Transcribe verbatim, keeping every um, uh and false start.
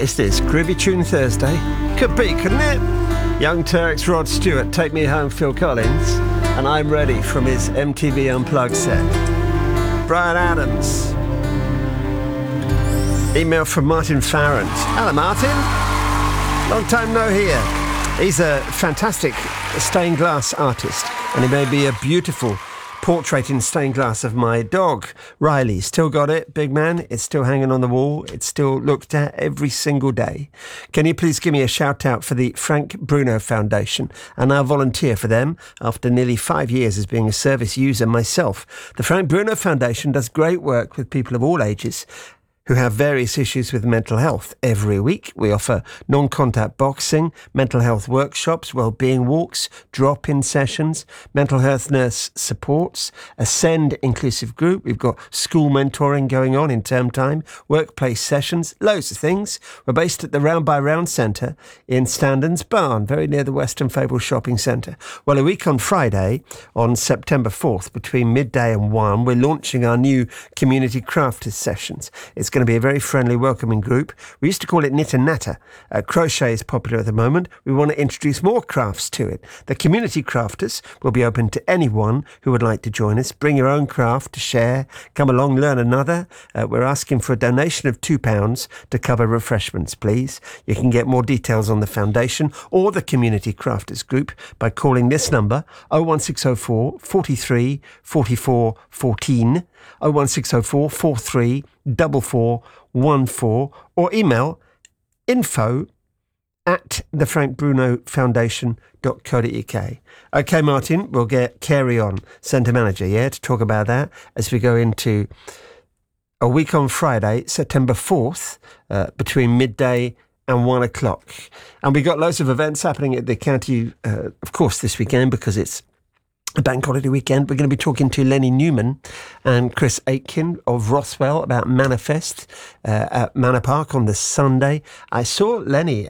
Is this Groovy Tune Thursday? Could be, couldn't it? Young Turks, Rod Stewart, Take Me Home, Phil Collins, and I'm Ready from his M T V Unplugged set. Brian Adams. Email from Martin Farrant. Hello, Martin. Long time no hear. He's a fantastic stained glass artist, and he made me a beautiful portrait in stained glass of my dog, Riley. Still got it, big man. It's still hanging on the wall. It's still looked at every single day. Can you please give me a shout out for the Frank Bruno Foundation? And I'll volunteer for them after nearly five years as being a service user myself. The Frank Bruno Foundation does great work with people of all ages who have various issues with mental health. Every week we offer non-contact boxing, mental health workshops, well-being walks, drop-in sessions, mental health nurse supports, Ascend inclusive group. We've got school mentoring going on in term time, workplace sessions, loads of things. We're based at the Round by Round Centre in Standens Barn, very near the Western Fable Shopping Centre. Well, a week on Friday, on September fourth, between midday and one, we're launching our new Community Crafters sessions. It's going to be a very friendly, welcoming group. We used to call it Knit and Natter. Uh, crochet is popular at the moment. We want to introduce more crafts to it. The Community Crafters will be open to anyone who would like to join us. Bring your own craft to share. Come along, learn another. Uh, we're asking for a donation of two pounds to cover refreshments, please. You can get more details on the foundation or the Community Crafters group by calling this number, oh one six oh four, forty-three, forty-four, fourteen, oh one six oh four, forty-three, double four one four, or email info at the frank bruno foundation dot co dot uk. Okay, Martin, we'll get Carey on, Centre Manager, yeah, to talk about that as we go into a week on Friday, September fourth, uh, between midday and one o'clock. And we got loads of events happening at the county, uh, of course, this weekend because it's a bank holiday weekend. We're going to be talking to Lenny Newman and Chris Aitken of Rothwell about Manifest uh, at Manor Park on the Sunday. I saw Lenny